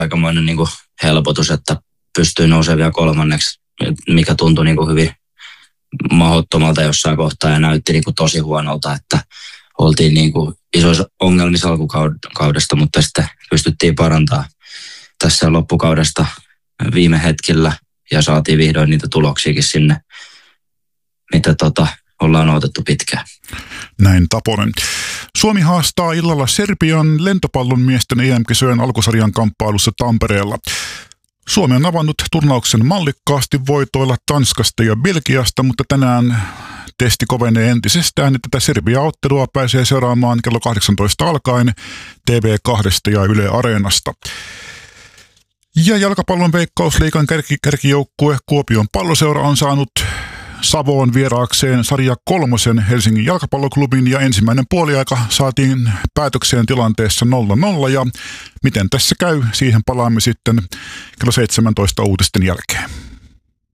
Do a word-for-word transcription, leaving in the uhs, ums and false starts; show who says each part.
Speaker 1: aikamoinen niin kuin helpotus, että pystyi nousemaan vielä kolmanneksi, mikä tuntui niin kuin hyvin mahdottomalta jossain kohtaa ja näytti niin kuin tosi huonolta, että oltiin niin kuin isoissa ongelmissa alkukaudesta, mutta sitten pystyttiin parantamaan tässä loppukaudesta viime hetkellä ja saatiin vihdoin niitä tuloksiakin sinne, mitä tota, ollaan odotettu pitkään.
Speaker 2: Näin Taponen. Suomi haastaa illalla Serbian lentopallon miesten E M-kisojen alkusarjan kamppailussa Tampereella. Suomi on avannut turnauksen mallikkaasti voitoilla Tanskasta ja Belgiasta, mutta tänään testi kovenee entisestään, että tätä Serbia-ottelua pääsee seuraamaan kello kahdeksantoista alkaen T V kaksi ja Yle Areenasta. Ja jalkapallon Veikkausliigan kärki, kärkijoukkue Kuopion Palloseura on saanut Savoon vieraakseen sarja kolmosen Helsingin jalkapalloklubin ja ensimmäinen puoliaika saatiin päätökseen tilanteessa nolla nolla ja miten tässä käy, siihen palaamme sitten kello seitsemäntoista uutisten jälkeen.